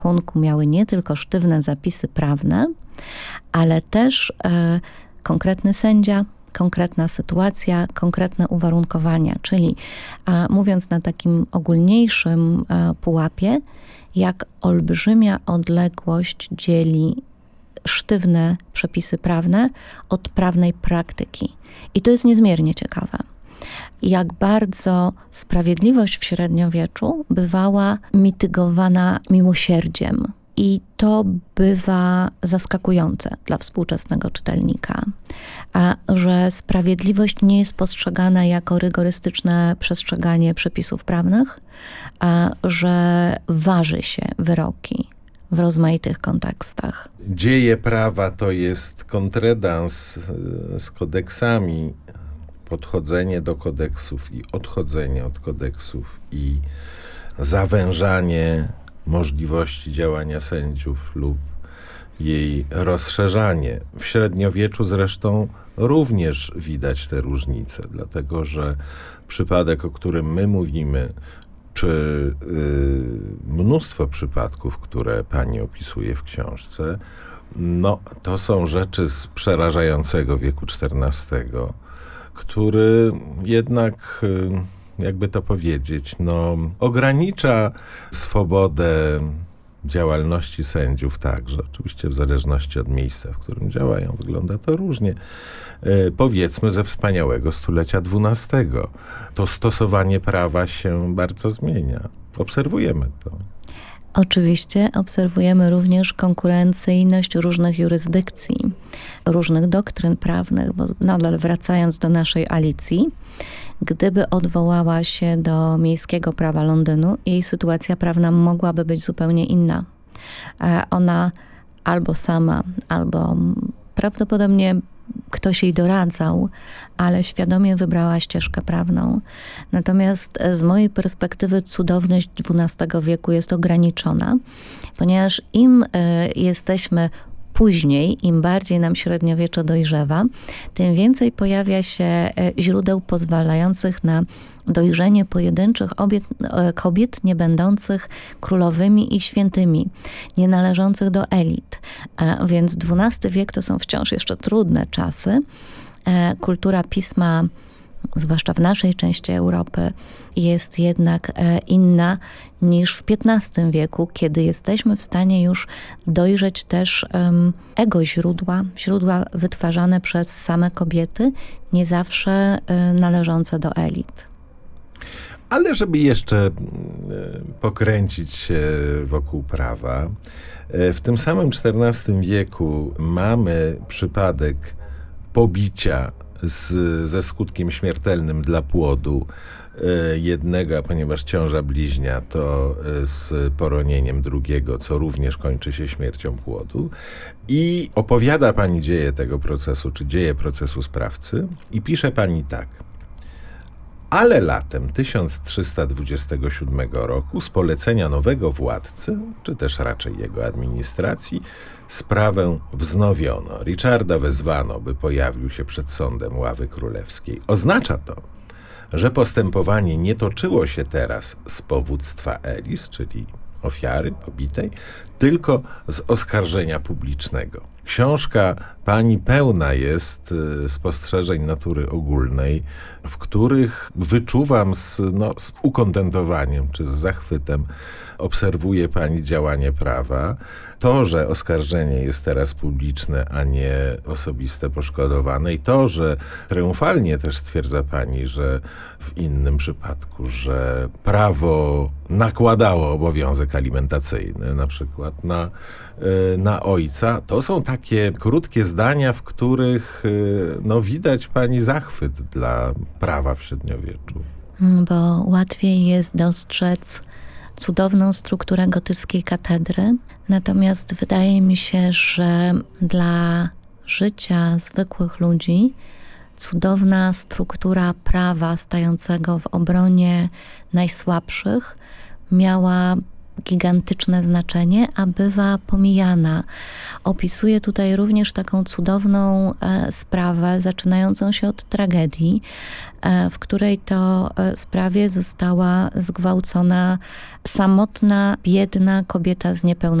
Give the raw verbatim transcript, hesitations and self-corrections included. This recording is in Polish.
rachunku miały nie tylko sztywne zapisy prawne, ale też e, konkretny sędzia, konkretna sytuacja, konkretne uwarunkowania, czyli a, mówiąc na takim ogólniejszym a, pułapie, jak olbrzymia odległość dzieli sztywne przepisy prawne od prawnej praktyki. I to jest niezmiernie ciekawe. Jak bardzo sprawiedliwość w średniowieczu bywała mitygowana miłosierdziem. I to bywa zaskakujące dla współczesnego czytelnika, a że sprawiedliwość nie jest postrzegana jako rygorystyczne przestrzeganie przepisów prawnych, a że waży się wyroki w rozmaitych kontekstach. Dzieje prawa to jest kontredans z kodeksami, podchodzenie do kodeksów i odchodzenie od kodeksów i zawężanie możliwości działania sędziów lub jej rozszerzanie. W średniowieczu zresztą również widać te różnice, dlatego że przypadek, o którym my mówimy, czy yy, mnóstwo przypadków, które pani opisuje w książce, no to są rzeczy z przerażającego wieku czternastego, który jednak... Yy, jakby to powiedzieć, no, ogranicza swobodę działalności sędziów także. Oczywiście w zależności od miejsca, w którym działają, wygląda to różnie. E, powiedzmy ze wspaniałego stulecia dwunastego. To stosowanie prawa się bardzo zmienia. Obserwujemy to. Oczywiście obserwujemy również konkurencyjność różnych jurysdykcji, różnych doktryn prawnych, bo nadal wracając do naszej Alicji, gdyby odwołała się do miejskiego prawa Londynu, jej sytuacja prawna mogłaby być zupełnie inna. Ona albo sama, albo prawdopodobnie ktoś jej doradzał, ale świadomie wybrała ścieżkę prawną. Natomiast z mojej perspektywy cudowność dwunastego wieku jest ograniczona, ponieważ im y, jesteśmy później, im bardziej nam średniowiecze dojrzewa, tym więcej pojawia się źródeł pozwalających na dojrzenie pojedynczych obiet, kobiet nie będących królowymi i świętymi, nie należących do elit. Więc dwunasty wiek to są wciąż jeszcze trudne czasy. Kultura pisma, zwłaszcza w naszej części Europy, jest jednak inna niż w piętnastym wieku, kiedy jesteśmy w stanie już dojrzeć też um, ego źródła, źródła wytwarzane przez same kobiety, nie zawsze y, należące do elit. Ale żeby jeszcze pokręcić się wokół prawa, w tym samym czternastym wieku mamy przypadek pobicia z, ze skutkiem śmiertelnym dla płodu jednego, a ponieważ ciąża bliźnia, to z poronieniem drugiego, co również kończy się śmiercią płodu. I opowiada pani dzieje tego procesu, czy dzieje procesu sprawcy i pisze pani tak. Ale latem tysiąc trzysta dwudziestego siódmego roku z polecenia nowego władcy, czy też raczej jego administracji, sprawę wznowiono. Richarda wezwano, by pojawił się przed sądem ławy królewskiej. Oznacza to, że postępowanie nie toczyło się teraz z powództwa Elis, czyli ofiary pobitej, tylko z oskarżenia publicznego. Książka pani pełna jest spostrzeżeń natury ogólnej, w których wyczuwam z, no, z ukontentowaniem czy z zachwytem, obserwuje pani działanie prawa. To, że oskarżenie jest teraz publiczne, a nie osobiste poszkodowane i to, że triumfalnie też stwierdza pani, że w innym przypadku, że prawo nakładało obowiązek alimentacyjny, na przykład na, na ojca, to są takie krótkie zdania, w których no, widać pani zachwyt dla prawa w średniowieczu. Bo łatwiej jest dostrzec cudowną strukturę gotyckiej katedry, natomiast wydaje mi się, że dla życia zwykłych ludzi cudowna struktura prawa stającego w obronie najsłabszych miała gigantyczne znaczenie, a bywa pomijana. Opisuje tutaj również taką cudowną e, sprawę, zaczynającą się od tragedii, e, w której to e, sprawie została zgwałcona samotna, biedna kobieta z niepełnosprawnością.